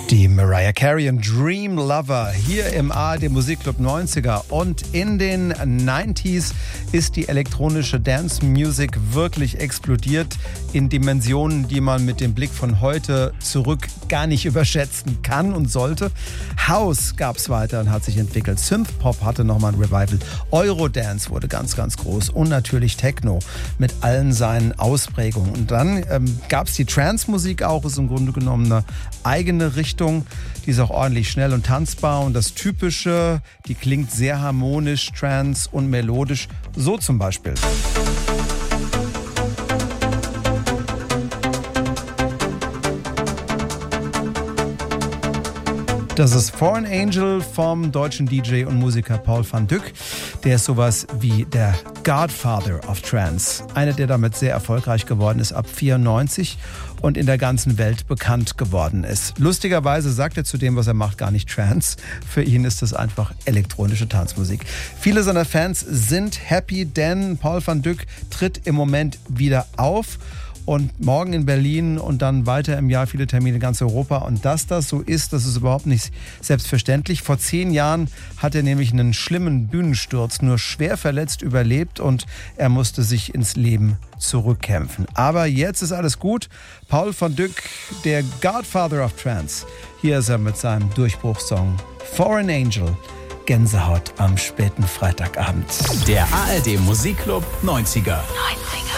Die Mariah Carey und Dream Lover hier im ARD Musikclub 90er. Und in den 90s ist die elektronische Dance Music wirklich explodiert in Dimensionen, die man mit dem Blick von heute zurück gar nicht überschätzen kann und sollte. House gab es weiter und hat sich entwickelt. Synthpop hatte nochmal ein Revival. Eurodance wurde ganz, ganz groß. Und natürlich Techno mit allen seinen Ausprägungen. Und dann gab es die Trance-Musik auch, ist im Grunde genommen eine eigene Richtung. Die ist auch ordentlich schnell und tanzbar. Und das Typische, die klingt sehr harmonisch, trance und melodisch. So zum Beispiel. Das ist Foreign Angel vom deutschen DJ und Musiker Paul van Dyk. Der ist sowas wie der Godfather of Trance. Einer, der damit sehr erfolgreich geworden ist ab 94 und in der ganzen Welt bekannt geworden ist. Lustigerweise sagt er zu dem, was er macht, gar nicht Trance. Für ihn ist das einfach elektronische Tanzmusik. Viele seiner Fans sind happy, denn Paul van Dyk tritt im Moment wieder auf. Und morgen in Berlin und dann weiter im Jahr viele Termine in ganz Europa. Und dass das so ist, das ist überhaupt nicht selbstverständlich. Vor 10 Jahren hat er nämlich einen schlimmen Bühnensturz nur schwer verletzt überlebt und er musste sich ins Leben zurückkämpfen. Aber jetzt ist alles gut. Paul van Dyk, der Godfather of Trance. Hier ist er mit seinem Durchbruchssong Foreign Angel. Gänsehaut am späten Freitagabend. Der ARD Musikclub 90er.